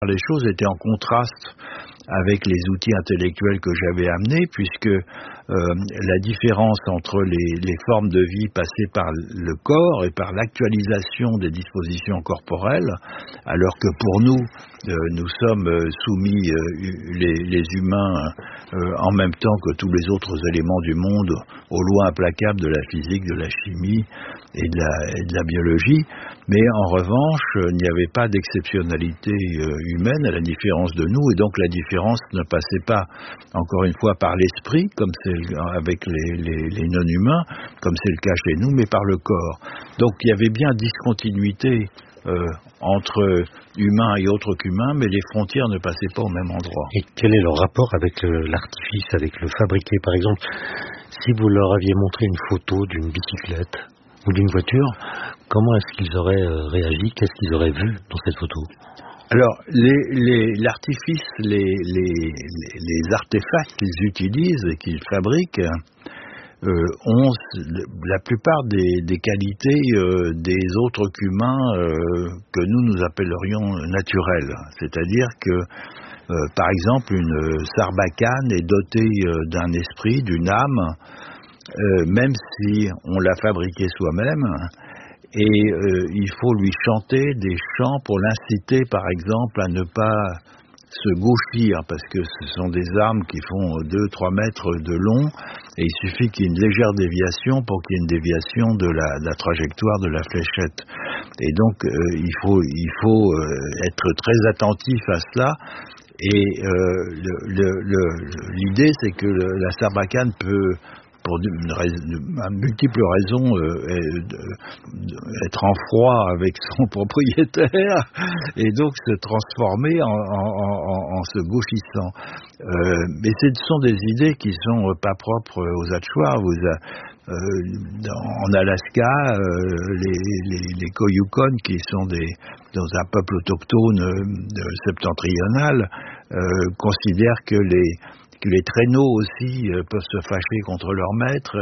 Les choses étaient en contraste avec les outils intellectuels que j'avais amenés, puisque la différence entre les formes de vie passées par le corps et par l'actualisation des dispositions corporelles, alors que pour nous, nous sommes soumis, les humains, en même temps que tous les autres éléments du monde, aux lois implacables de la physique, de la chimie et de la biologie. Mais en revanche, il n'y avait pas d'exceptionnalité humaine à la différence de nous, et donc la différence ne passait pas, encore une fois, par l'esprit, comme c'est avec les non-humains, comme c'est le cas chez nous, mais par le corps. Donc il y avait bien discontinuité entre humains et autres qu'humains, mais les frontières ne passaient pas au même endroit. Et quel est leur rapport avec l'artifice, avec le fabriqué? Par exemple, si vous leur aviez montré une photo d'une bicyclette ou d'une voiture, comment est-ce qu'ils auraient réagi? Qu'est-ce qu'ils auraient vu dans cette photo? Alors, l'artifice, les artefacts qu'ils utilisent et qu'ils fabriquent ont la plupart des qualités des autres qu'humains que nous appellerions naturelles. C'est-à-dire que, par exemple, une sarbacane est dotée d'un esprit, d'une âme, même si on l'a fabriquée soi-même. Et il faut lui chanter des chants pour l'inciter, par exemple, à ne pas se gauchir, parce que ce sont des armes qui font 2-3 mètres de long, et il suffit qu'il y ait une légère déviation pour qu'il y ait une déviation de la trajectoire de la fléchette. Et donc, il faut être très attentif à cela. Et l'idée, c'est que la sarbacane peut, pour multiples raisons, être en froid avec son propriétaire et donc se transformer en se gauchissant. Mais ce sont des idées qui sont pas propres aux Achuar. En Alaska, les Koyukon, qui sont dans un peuple autochtone septentrional, considèrent que les traîneaux aussi peuvent se fâcher contre leur maître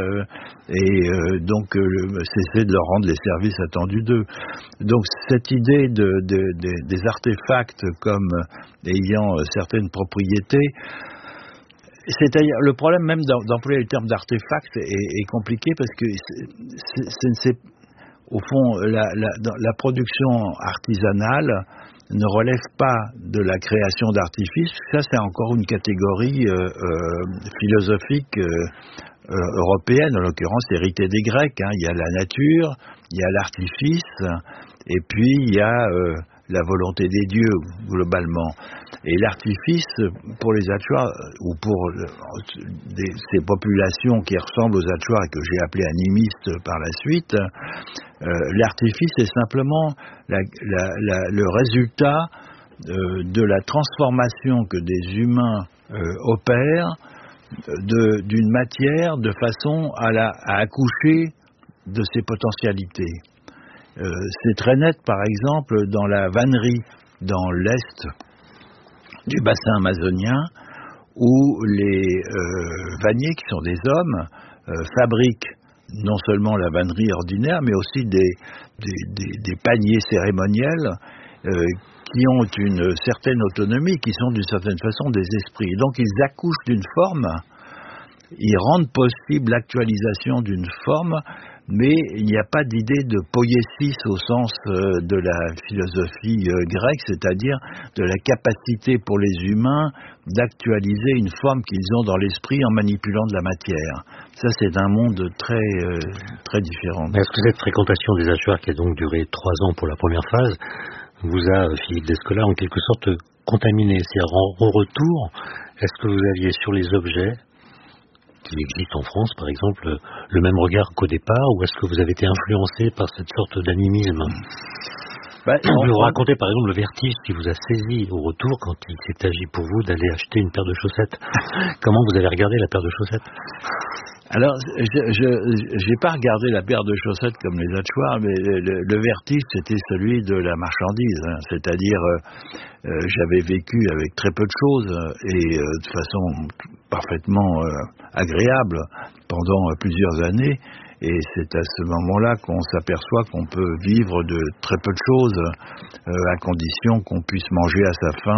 et donc cesser de leur rendre les services attendus d'eux. Donc cette idée des artefacts comme ayant certaines propriétés, c'est-à-dire le problème même d'employer le terme d'artefact est compliqué, parce que c'est au fond la production artisanale ne relève pas de la création d'artifices. Ça, c'est encore une catégorie philosophique européenne, en l'occurrence héritée des Grecs. Il y a la nature, il y a l'artifice, et puis il y a la volonté des dieux, globalement. Et l'artifice, pour les Achuar, ou pour ces populations qui ressemblent aux Achuar et que j'ai appelées animistes par la suite, l'artifice est simplement le résultat de la transformation que des humains opèrent d'une matière de façon à accoucher de ses potentialités. C'est très net, par exemple, dans la vannerie, dans l'est du bassin amazonien, où les vanniers, qui sont des hommes, fabriquent non seulement la vannerie ordinaire, mais aussi des paniers cérémoniels qui ont une certaine autonomie, qui sont d'une certaine façon des esprits. Donc ils accouchent d'une forme, ils rendent possible l'actualisation d'une forme, mais il n'y a pas d'idée de poiesis au sens de la philosophie grecque, c'est-à-dire de la capacité pour les humains d'actualiser une forme qu'ils ont dans l'esprit en manipulant de la matière. Ça, c'est un monde très différent. Est-ce que cette fréquentation des Achuar, qui a donc duré 3 ans pour la première phase, vous a, Philippe Descola, en quelque sorte contaminé? C'est-à-dire, au retour, est-ce que vous aviez sur les objets qui existe en France, par exemple, le même regard qu'au départ, ou est-ce que vous avez été influencé par cette sorte d'animisme? Vous racontez par exemple le vertige qui vous a saisi au retour quand il s'est agi pour vous d'aller acheter une paire de chaussettes. Comment vous avez regardé la paire de chaussettes? Alors, j'ai pas regardé la paire de chaussettes comme les Achuar, mais le vertige, c'était celui de la marchandise. C'est-à-dire, j'avais vécu avec très peu de choses et de façon parfaitement agréable pendant plusieurs années. Et c'est à ce moment-là qu'on s'aperçoit qu'on peut vivre de très peu de choses, à condition qu'on puisse manger à sa faim